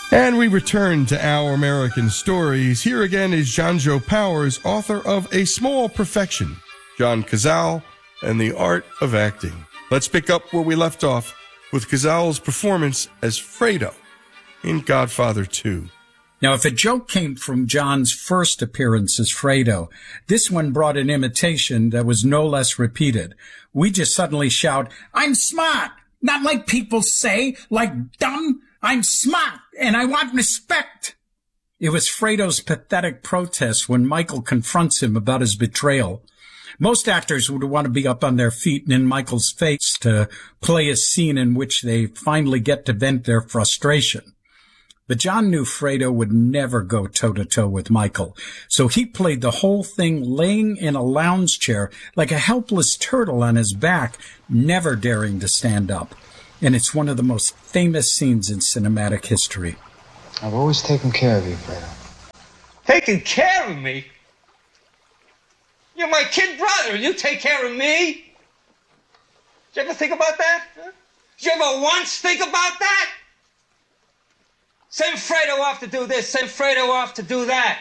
And we return to Our American Stories. Here again is John Joe Powers, author of A Small Perfection, John Cazale and the Art of Acting. Let's pick up where we left off with Cazale's performance as Fredo in Godfather 2. Now, if a joke came from John's first appearance as Fredo, this one brought an imitation that was no less repeated. We just suddenly shout, "I'm smart!" Not like people say, like dumb. I'm smart, and I want respect. It was Fredo's pathetic protest when Michael confronts him about his betrayal. Most actors would want to be up on their feet and in Michael's face to play a scene in which they finally get to vent their frustration. But John knew Fredo would never go toe-to-toe with Michael, so he played the whole thing laying in a lounge chair like a helpless turtle on his back, never daring to stand up. And it's one of the most famous scenes in cinematic history. I've always taken care of you, Fredo. Taking care of me? You're my kid brother, and you take care of me? Did you ever think about that? Huh? Did you ever once think about that? Send Fredo off to do this, send Fredo off to do that.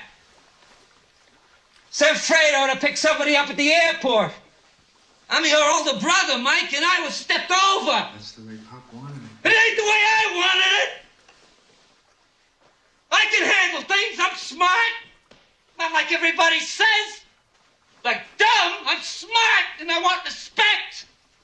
Send Fredo to pick somebody up at the airport. I'm your older brother, Mike, and I was stepped over. That's the way Pop wanted it. It ain't the way I wanted it. I can handle things. I'm smart. Not like everybody says. Like dumb. I'm smart, and I want respect.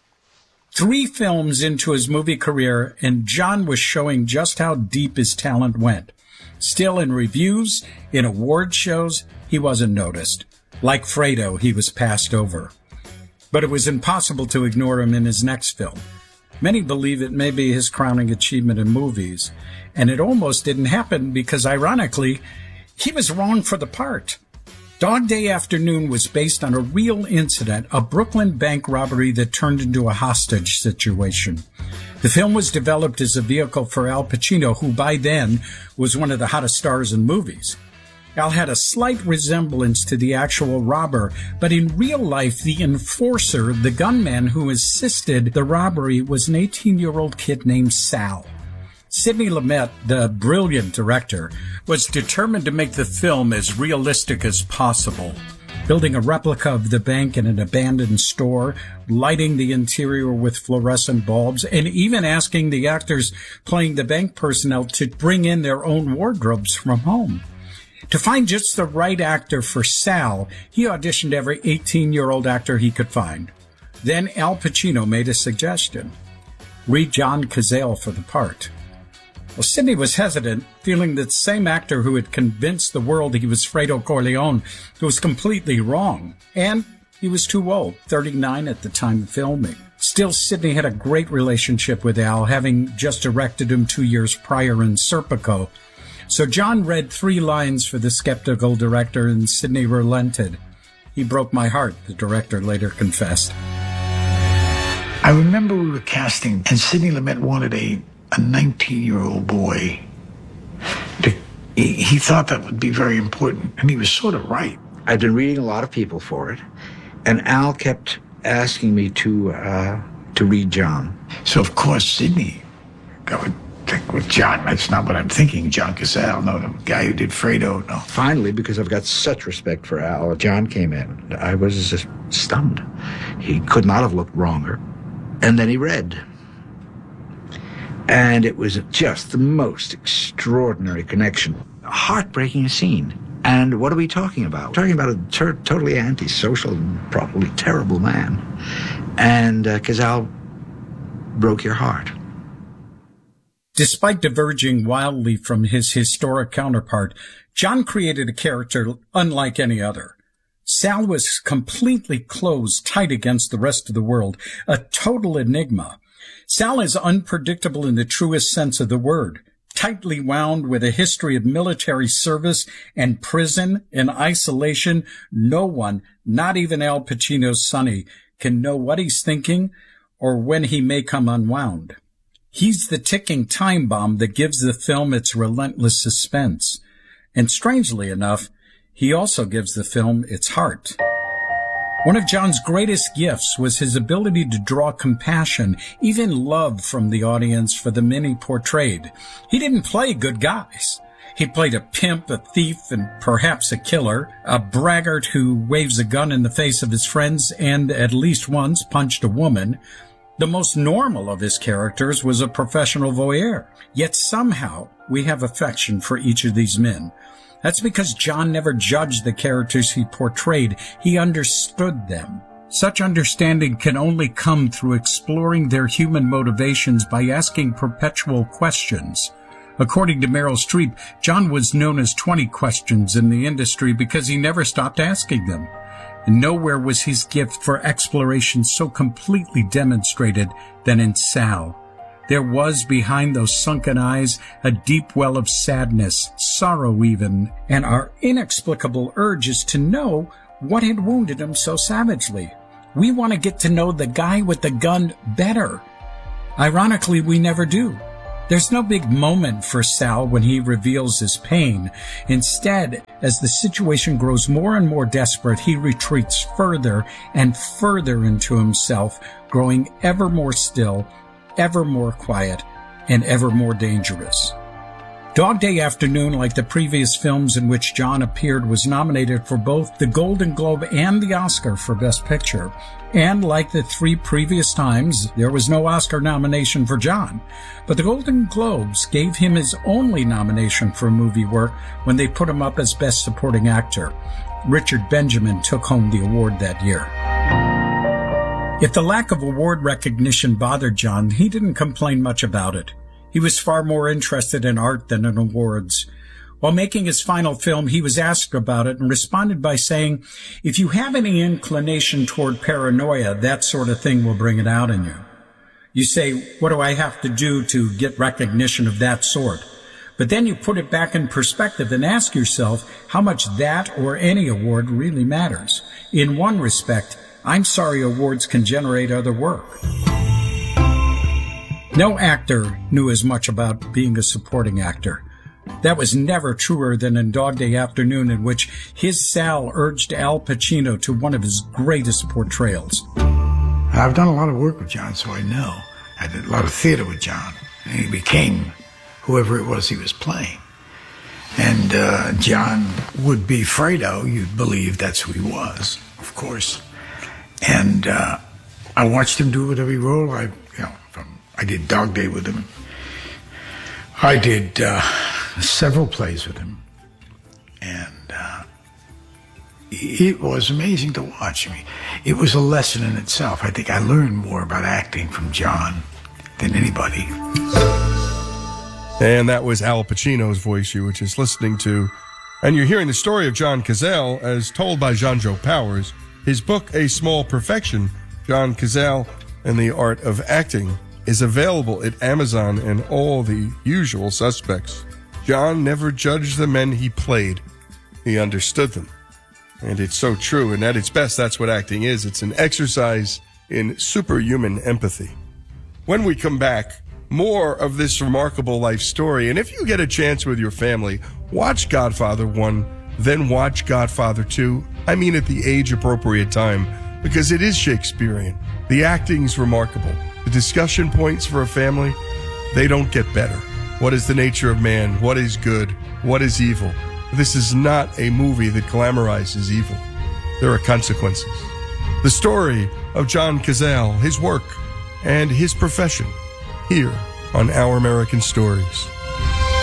3 films into his movie career, and John was showing just how deep his talent went. Still, in reviews, in award shows, he wasn't noticed. Like Fredo, he was passed over. But it was impossible to ignore him in his next film. Many believe it may be his crowning achievement in movies, and it almost didn't happen because, ironically, he was wrong for the part. Dog Day Afternoon was based on a real incident, a Brooklyn bank robbery that turned into a hostage situation. The film was developed as a vehicle for Al Pacino, who by then was one of the hottest stars in movies. Al had a slight resemblance to the actual robber, but in real life, the enforcer, the gunman who assisted the robbery, was an 18-year-old kid named Sal. Sidney Lumet, the brilliant director, was determined to make the film as realistic as possible, building a replica of the bank in an abandoned store, lighting the interior with fluorescent bulbs, and even asking the actors playing the bank personnel to bring in their own wardrobes from home. To find just the right actor for Sal, he auditioned every 18-year-old actor he could find. Then Al Pacino made a suggestion. Read John Cazale for the part. Well, Sidney was hesitant, feeling that the same actor who had convinced the world he was Fredo Corleone was completely wrong. And he was too old, 39 at the time of filming. Still, Sidney had a great relationship with Al, having just directed him 2 years prior in Serpico. So John read 3 lines for the skeptical director, and Sidney relented. He broke my heart, the director later confessed. I remember we were casting, and Sidney Lumet wanted a 19-year-old boy. He thought that would be very important, and he was sort of right. I'd been reading a lot of people for it, and Al kept asking me to read John. So, of course, Sidney, I would think, well, John, that's not what I'm thinking. John Cazale, no, the guy who did Fredo, no. Finally, because I've got such respect for Al, John came in. I was just stunned. He could not have looked wronger. And then he read. And it was just the most extraordinary connection. A heartbreaking scene. And what are we talking about? We're talking about a totally antisocial, probably terrible man. And Cazale broke your heart. Despite diverging wildly from his historic counterpart, John created a character unlike any other. Sal was completely closed tight against the rest of the world, a total enigma. Sal is unpredictable in the truest sense of the word, tightly wound with a history of military service and prison and isolation. No one, not even Al Pacino's Sonny, can know what he's thinking or when he may come unwound. He's the ticking time bomb that gives the film its relentless suspense. And strangely enough, he also gives the film its heart. One of John's greatest gifts was his ability to draw compassion, even love from the audience for the men he portrayed. He didn't play good guys. He played a pimp, a thief, and perhaps a killer, a braggart who waves a gun in the face of his friends and at least once punched a woman. The most normal of his characters was a professional voyeur. Yet somehow we have affection for each of these men. That's because John never judged the characters he portrayed. He understood them. Such understanding can only come through exploring their human motivations by asking perpetual questions. According to Meryl Streep, John was known as 20 questions in the industry because he never stopped asking them. And nowhere was his gift for exploration so completely demonstrated than in Sal. There was behind those sunken eyes a deep well of sadness, sorrow even, and our inexplicable urges to know what had wounded him so savagely. We want to get to know the guy with the gun better. Ironically, we never do. There's no big moment for Sal when he reveals his pain. Instead, as the situation grows more and more desperate, he retreats further and further into himself, growing ever more still, ever more quiet, and ever more dangerous. Dog Day Afternoon, like the previous films in which John appeared, was nominated for both the Golden Globe and the Oscar for Best Picture. And like the 3 previous times, there was no Oscar nomination for John. But the Golden Globes gave him his only nomination for movie work when they put him up as Best Supporting Actor. Richard Benjamin took home the award that year. If the lack of award recognition bothered John, he didn't complain much about it. He was far more interested in art than in awards. While making his final film, he was asked about it and responded by saying, "If you have any inclination toward paranoia, that sort of thing will bring it out in you. You say, what do I have to do to get recognition of that sort? But then you put it back in perspective and ask yourself how much that or any award really matters. In one respect, I'm sorry awards can generate other work." No actor knew as much about being a supporting actor. That was never truer than in Dog Day Afternoon, in which his Sal urged Al Pacino to one of his greatest portrayals. I've done a lot of work with John, so I know. I did a lot of theater with John, and he became whoever it was he was playing. And John would be Fredo. You'd believe that's who he was, of course. And I watched him do it with every role. I did Dog Day with him. I did several plays with him. And it was amazing to watch. It was a lesson in itself. I think I learned more about acting from John than anybody. And that was Al Pacino's voice you were just listening to. And you're hearing the story of John Cazale as told by John-Joe Powers. His book, A Small Perfection, John Cazale and the Art of Acting, is available at Amazon and all the usual suspects. John never judged the men he played. He understood them. And it's so true, and at its best, that's what acting is. It's an exercise in superhuman empathy. When we come back, more of this remarkable life story. And if you get a chance with your family, watch Godfather 1, then watch Godfather 2. I mean at the age-appropriate time, because it is Shakespearean. The acting's remarkable. The discussion points for a family, they don't get better. What is the nature of man? What is good? What is evil? This is not a movie that glamorizes evil. There are consequences. The story of John Cazale, his work, and his profession, here on Our American Stories.